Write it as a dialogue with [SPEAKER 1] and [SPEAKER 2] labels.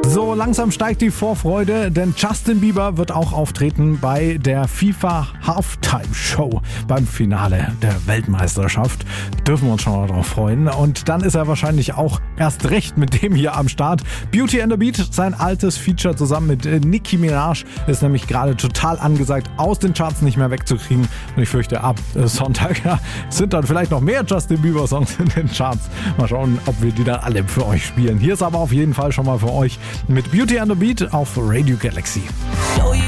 [SPEAKER 1] So langsam steigt die Vorfreude, denn Justin Bieber wird auch auftreten bei der FIFA Halftime Show beim Finale der Weltmeisterschaft. Dürfen wir uns schon mal drauf freuen. Und dann ist er wahrscheinlich auch erst recht mit dem hier am Start. Beauty and the Beat, sein altes Feature zusammen mit Nicki Minaj, ist nämlich gerade total angesagt, aus den Charts nicht mehr wegzukriegen. Und ich fürchte, ab Sonntag sind dann vielleicht noch mehr Justin Bieber Songs in den Charts. Mal schauen, ob wir die dann alle für euch spielen. Hier ist aber auf jeden Fall schon mal für euch mit Beauty and the Beat auf Radio Galaxy.